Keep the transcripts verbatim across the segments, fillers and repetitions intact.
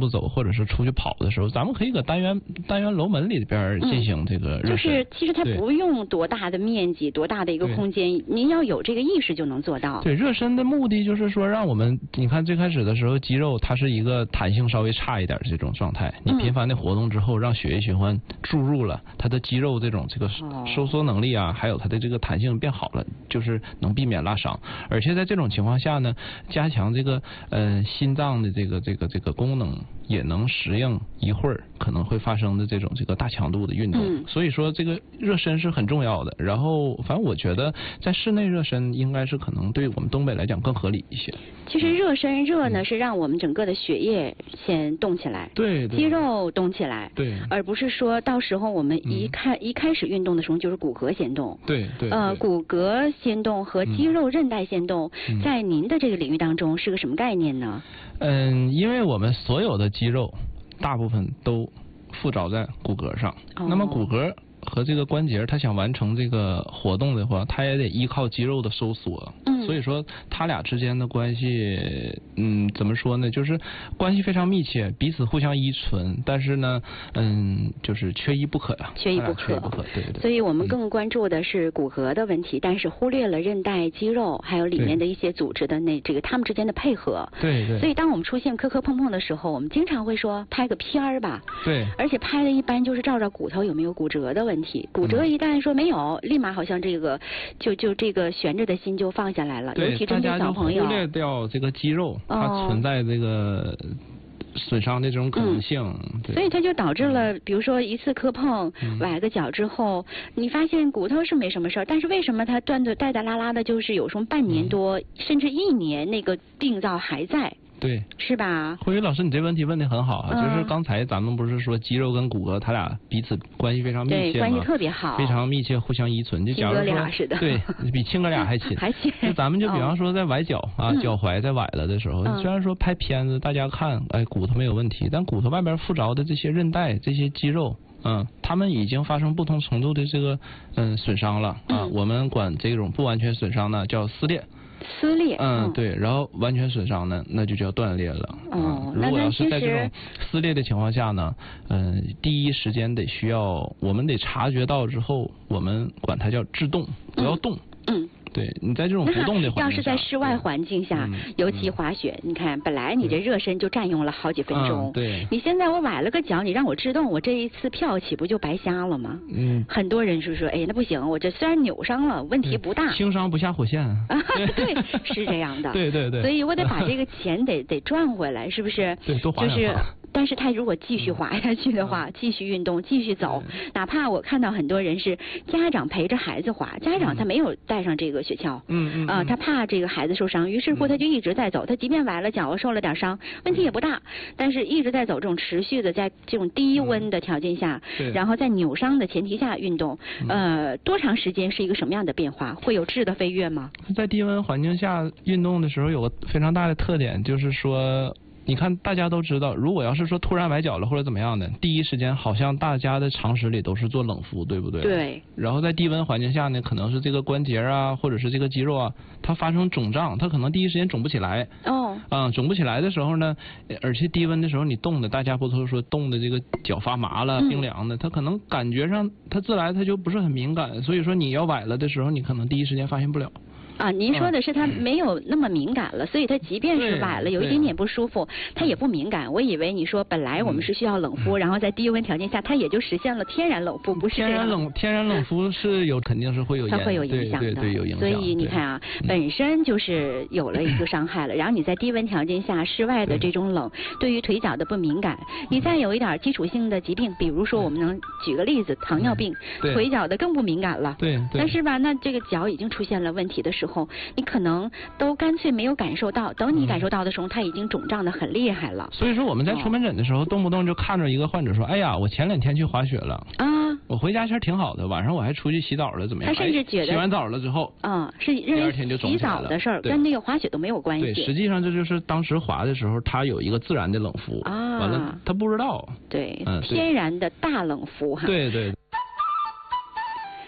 步走或者是出去跑的时候，咱们可以搁单元单元楼门里边进行这个热身。 嗯、就是其实它不用多大的面积，多大的一个空间，您要有这个意识就能做到。 对，热身的目的就是说让我们，你看最开始的时候肌肉它是一个弹性稍微差一点这种状态，你频繁的活动之后，让血液循环注入了它的肌肉这种这个收缩能力啊，还有它的这个弹性变好了，就是能避免拉伤。而且在这种情况下呢，加强这个呃心脏的这个这个这个功能，也能适应一会儿可能会发生的这种这个大强度的运动。嗯、所以说这个热身是很重要的。然后反正我觉得在室内热身应该是可能对我们东北来讲更合理一些。 其实热身热呢、嗯、是让我们整个的血液先动起来， 对， 肌肉动起来， 对， 而不是说到时候我们一开、嗯、一开始运动的时候就是骨骼先动， 对对， 呃，骨骼先动和肌肉韧带先动，嗯、在您的这个领域当中是个什么概念呢？ 嗯，因为我们所有的肌肉大部分都附着在骨骼上，哦、那么骨骼和这个关节它想完成这个活动的话，它也得依靠肌肉的收缩。嗯，所以说它俩之间的关系，嗯，怎么说呢？就是关系非常密切，彼此互相依存，但是呢，嗯，就是缺一不可呀、啊。 缺一不可， 缺一不可，对对。 所以我们更关注的是骨骼的问题，嗯、但是忽略了韧带、肌肉还有里面的一些组织的那这个它们之间的配合。 对对。 所以当我们出现磕磕碰碰的时候，我们经常会说拍个片儿吧。 对。 而且拍的一般就是照照骨头有没有骨折的问题。骨折一旦说没有，立马好像这个就就这个悬着的心就放下来了。尤其针对小朋友， 忽略掉这个肌肉、哦、它存在这个损伤的这种可能性。 嗯、所以它就导致了，比如说一次磕碰、嗯、崴个脚之后，你发现骨头是没什么事儿，但是为什么它断的带带拉拉的，就是有时候半年多、嗯、甚至一年，那个病灶还在。 对， 是吧？ 慧宇老师，你这问题问得很好啊！嗯、就是刚才咱们不是说肌肉跟骨骼，它俩彼此关系非常密切吗？ 对，关系特别好， 非常密切，互相依存。就假如说， 亲哥俩似的， 对，比亲哥俩还亲， 还亲。 就咱们就比方说在崴脚、哦、啊，脚踝在崴了的时候， 嗯、 虽然说拍片子大家看，哎，骨头没有问题，但骨头外边附着的这些韧带、这些肌肉。嗯，他们已经发生不同程度的这个嗯损伤了啊， 嗯、 我们管这种不完全损伤呢叫撕裂。 撕裂， 嗯，对，然后完全损伤呢，那就叫断裂了。 哦， 嗯、如果要是在这种撕裂的情况下呢，嗯、呃，第一时间得需要，我们得察觉到之后，我们管它叫制动，不要动。 嗯。嗯对，你在这种不动的环境下， 要是在室外环境下，嗯、尤其滑雪，嗯、你看，本来你这热身就占用了好几分钟， 嗯、对， 你现在我崴了个脚，你让我制动，我这一次票岂不就白瞎了吗？ 嗯， 很多人是说，哎，那不行，我这虽然扭伤了，问题不大， 轻伤不下火线啊， 对，是这样的， 对对对， 所以我得把这个钱得得赚回来，是不是？ 对，多滑两滑。 就是但是他如果继续滑下去的话，嗯、继续运动，继续走，哪怕我看到很多人是家长陪着孩子滑，家长他没有带上这个雪橇， 嗯嗯， 啊、呃，他怕这个孩子受伤，于是乎他就一直在走，他即便崴了脚，受了点伤，问题也不大，但是一直在走，这种持续的在这种低温的条件下， 嗯、 然后在扭伤的前提下运动，呃，多长时间是一个什么样的变化？会有质的飞跃吗？ 在低温环境下运动的时候，有个非常大的特点，就是说。你看，大家都知道，如果要是说突然崴脚了或者怎么样的，第一时间好像大家的常识里都是做冷敷，对不对？ 对。 然后在低温环境下呢，可能是这个关节啊，或者是这个肌肉啊，它发生肿胀，它可能第一时间肿不起来。 哦。 啊、嗯，肿不起来的时候呢，而且低温的时候你冻的，大家不都说冻的这个脚发麻了、冰凉的，它可能感觉上它自来它就不是很敏感，所以说你要崴了的时候，你可能第一时间发现不了。 啊，您说的是他没有那么敏感了，嗯、所以他即便是崴了有一点点不舒服，他也不敏感。我以为你说本来我们是需要冷敷，嗯、然后在低温条件下，它也就实现了天然冷敷，不是这样。 天然冷天然冷敷是有肯定是会有它会有影响的， 对 对, 对有影响。 所以你看啊，本身就是有了一个伤害了，然后你在低温条件下，室外的这种冷，对于腿脚的不敏感，你再有一点基础性的疾病，比如说我们能举个例子，糖尿病，腿脚的更不敏感了。 对。 但是吧，那这个脚已经出现了问题的时候，你可能都干脆没有感受到，等你感受到的时候，它已经肿胀的很厉害了。 所以说我们在出门诊的时候，哦、动不动就看着一个患者说：“哎呀，我前两天去滑雪了啊，我回家前挺好的，晚上我还出去洗澡了，怎么样？” 他甚至觉得、 哎、洗完澡了之后， 嗯，是第二天就肿起来了。 洗澡的事儿跟那个滑雪都没有关系。 对，实际上这就是当时滑的时候，它有一个自然的冷敷啊，完了他不知道。 对， 嗯， 天然的大冷敷哈。 对对。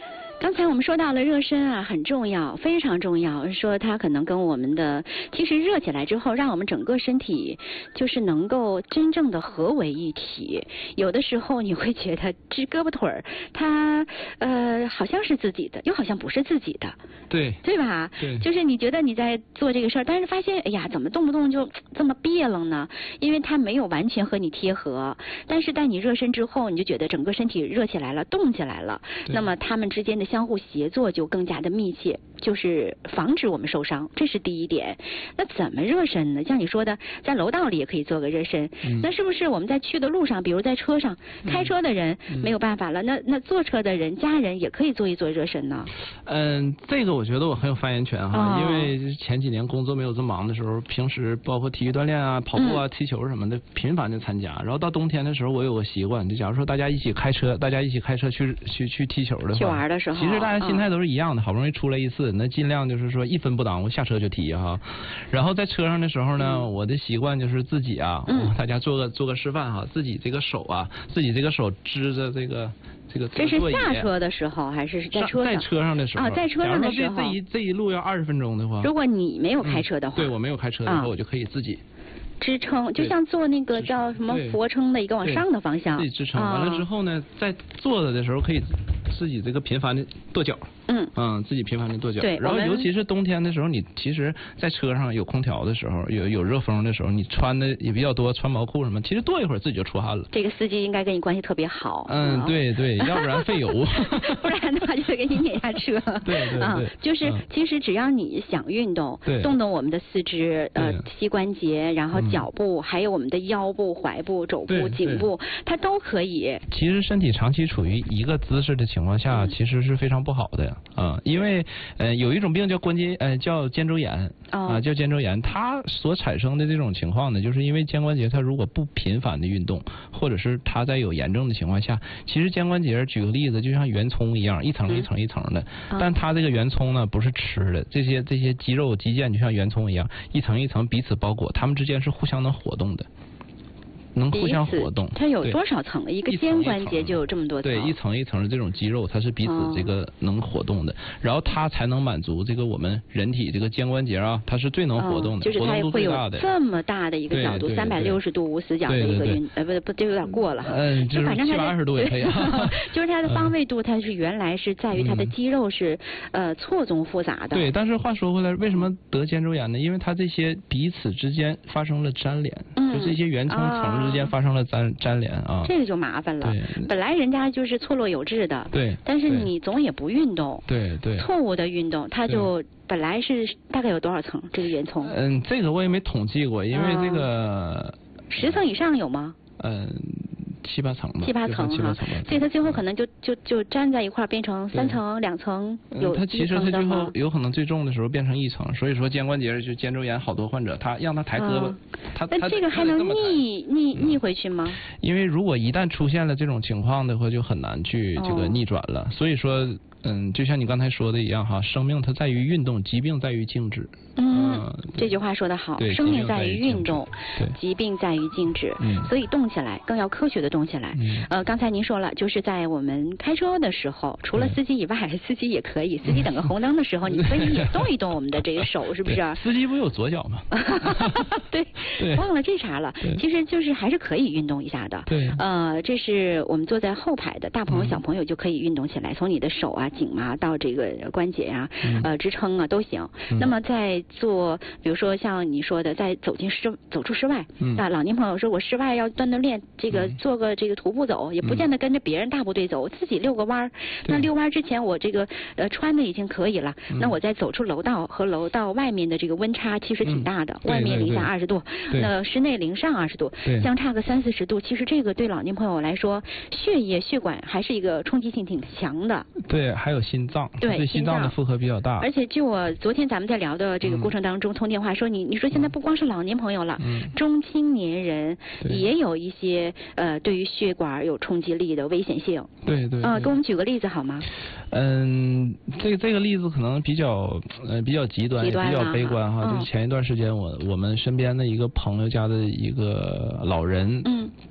刚才我们说到了热身啊，很重要，非常重要。说它可能跟我们的，其实热起来之后，让我们整个身体就是能够真正的合为一体。有的时候你会觉得这胳膊腿儿，它呃好像是自己的，又好像不是自己的。 对。 对吧？ 对。 就是你觉得你在做这个事儿，但是发现哎呀，怎么动不动就这么别楞呢？因为它没有完全和你贴合。但是在你热身之后，你就觉得整个身体热起来了，动起来了。那么它们之间的相互协作就更加的密切，就是防止我们受伤，这是第一点。那怎么热身呢？像你说的，在楼道里也可以做个热身。嗯、那是不是我们在去的路上，比如在车上，开车的人没有办法了，嗯、那那坐车的人、家人也可以做一做热身呢？ 嗯，这个我觉得我很有发言权哈，哦、因为前几年工作没有这么忙的时候，平时包括体育锻炼啊、跑步啊、嗯、踢球什么的，频繁的参加。然后到冬天的时候，我有个习惯，就假如说大家一起开车，大家一起开车去去去踢球的话， 去玩的时候， 其实大家心态都是一样的，好不容易出来一次，那尽量就是说一分不耽误下车就踢哈。然后在车上的时候呢，嗯、我的习惯就是自己啊，嗯、大家做个做个示范哈，自己这个手啊，自己这个手支着这个。这个这是下车的时候还是在车上？ 在车上的时候啊，在车上的时候。 这这一这一路要二十分钟的话， 如果你没有开车的话， 嗯、对我没有开车的话，啊、我就可以自己支撑，就像做那个叫什么俯卧撑的一个往上的方向， 自己支撑。完了之后呢，在坐着的时候可以自己这个频繁的跺脚。嗯嗯，自己频繁的跺脚。 对， 然后尤其是冬天的时候，你其实，在车上有空调的时候，有有热风的时候，你穿的也比较多，穿毛裤什么，其实跺一会儿自己就出汗了。 这个司机应该跟你关系特别好。 嗯，对对，要不然费油。 不然的话就会给你碾下车。 对对对。 啊，就是其实只要你想运动，动动我们的四肢、呃膝关节，然后脚部，还有我们的腰部、踝部、肘部、颈部，它都可以。 其实身体长期处于一个姿势的情况下，其实是非常不好的。啊，因为呃有一种病叫关节呃叫肩周炎啊，叫肩周炎，它所产生的这种情况呢，就是因为肩关节它如果不频繁的运动，或者是它在有炎症的情况下，其实肩关节举个例子，就像圆葱一样，一层一层一层的，嗯、但它这个圆葱呢不是吃的，这些这些肌肉肌腱就像圆葱一样，一层一层彼此包裹，它们之间是互相能活动的。能互相活动， 它有多少层？一个肩关节就有这么多层。 对，一层一层的这种肌肉，它是彼此这个能活动的，哦、然后它才能满足这个我们人体这个肩关节啊，它是最能活动的， 哦、就是它会有这么大的一个角度，三百六十度无死角的一个运，呃，不不，这有点过了哈。 嗯， 就反正七百二十度也可以。 就是它的方位度，它是原来是在于它的肌肉是、嗯、呃错综复杂的。 对，但是话说回来，为什么得肩周炎呢？因为它这些彼此之间发生了粘连，嗯、就这些圆葱层之间发生了粘。粘连啊， 这个就麻烦了。本来人家就是错落有致的， 对， 但是你总也不运动， 对对， 错误的运动，它就本来是大概有多少层这个圆葱？ 嗯，这个我也没统计过，因为这个十层以上有吗？ 嗯。七八层吧， 七八层哈，所以它最后可能就就就粘在一块，变成三层、两层，有它其实它最后有可能最重的时候变成一层，所以说肩关节就肩周炎好多患者，他让他抬胳膊，他那这个还能逆逆逆回去吗？ 因为如果一旦出现了这种情况的话，就很难去这个逆转了。所以说，嗯，就像你刚才说的一样哈，生命它在于运动，疾病在于静止。 嗯，这句话说得好，生命在于运动，疾病在于静止。嗯，所以动起来更要科学的动起来。嗯，呃，刚才您说了，就是在我们开车的时候，除了司机以外，司机也可以，司机等个红灯的时候，你可以也动一动我们的这个手，是不是？ 司机不有左脚吗？ 对，忘了这茬了。其实就是还是可以运动一下的。 对， 呃，这是我们坐在后排的大朋友、小朋友就可以运动起来，从你的手啊、颈啊到这个关节啊、呃支撑啊都行。那么在做，比如说像你说的，在走进室走出室外，嗯、啊，老年朋友说我室外要锻锻炼，这个做个这个徒步走，也不见得跟着别人大部队走，我自己遛个弯儿。那遛弯之前，我这个呃穿的已经可以了，嗯、那我再走出楼道和楼道外面的这个温差其实挺大的，嗯、外面零下二十度，那室内零上二十度，相差个三四十度，其实这个对老年朋友来说，血液血管还是一个冲击性挺强的。 对，还有心脏，对心脏的负荷比较大。 而且就我昨天咱们在聊的这个过程当中，通电话说你你说现在不光是老年朋友了，嗯、中青年人也有一些呃对于血管有冲击力的危险性。 对对。 啊、呃，给我们举个例子好吗？ 嗯，这个这个例子可能比较呃比较极端， 极端也比较悲观哈。 嗯、 就是前一段时间我我们身边的一个朋友家的一个老人，嗯，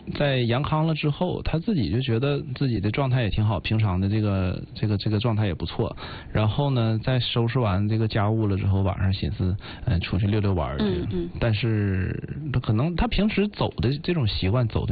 在阳康了之后，他自己就觉得自己的状态也挺好，平常的这个这个这个状态也不错。然后呢，在收拾完这个家务了之后，晚上寻思，呃，出去溜溜弯去。 嗯嗯。 但是可能他平时走的这种习惯，走的